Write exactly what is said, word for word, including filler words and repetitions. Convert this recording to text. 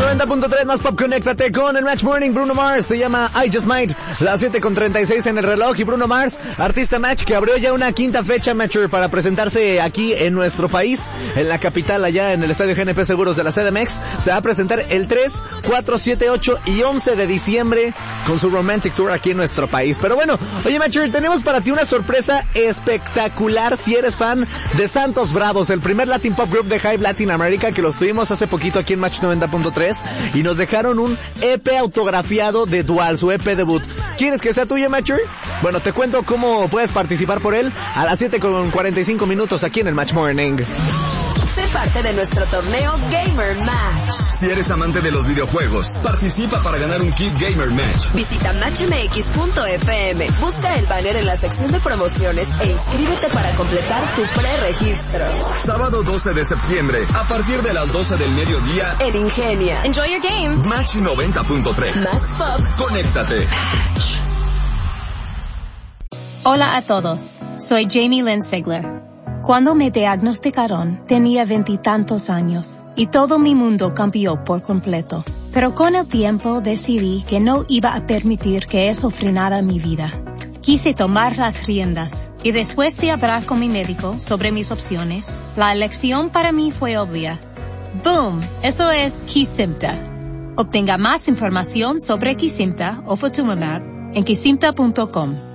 noventa punto tres más pop, conéctate con el Match Morning. Bruno Mars se llama I Just Might, las siete con treinta y seis en el reloj. Y Bruno Mars, artista Match, que abrió ya una quinta fecha, Matcher, para presentarse aquí en nuestro país, en la capital, allá en el Estadio G N P Seguros de la C D M X. Se va a presentar el tres, cuatro, siete, ocho y once de diciembre con su Romantic Tour aquí en nuestro país. Pero bueno, oye Matcher, tenemos para ti una sorpresa espectacular si eres fan de Santos Bravos, el primer Latin Pop Group de Hype Latin America, que los tuvimos hace poquito aquí en Match noventa punto tres y nos dejaron un E P autografiado de Dual, su E P debut. ¿Quieres que sea tuyo, Matcher? Bueno, te cuento cómo puedes participar por él a las siete con cuarenta y cinco minutos aquí en el Match Morning. Sé parte de nuestro torneo Gamer Match. Si eres amante de los videojuegos, participa para ganar un kit Gamer Match. Visita match m x punto f m, busca el banner en la sección de promociones e inscríbete para completar tu preregistro. Sábado doce de septiembre, a partir de las doce del mediodía, en Ingenia. Enjoy your game. Match noventa punto tres. Más pop. Conéctate. Match. Hola a todos, soy Jamie Lynn Sigler. Cuando me diagnosticaron, tenía veintitantos años y todo mi mundo cambió por completo. Pero con el tiempo decidí que no iba a permitir que eso frenara mi vida. Quise tomar las riendas y después de hablar con mi médico sobre mis opciones, la elección para mí fue obvia. ¡Boom! Eso es Kesimpta. Obtenga más información sobre Kesimpta o Ofatumumab en kesimpta punto com.